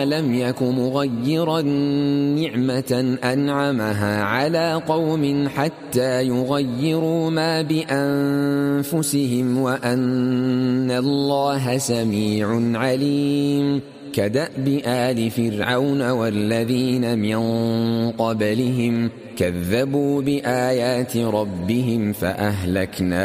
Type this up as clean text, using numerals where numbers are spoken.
لم يك مغيرا نعمة أنعمها على قوم حتى يغيروا ما بأنفسهم وأن الله سميع عليم. كدأب آل فرعون والذين من قبلهم كذبوا بآيات ربهم فأهلكنا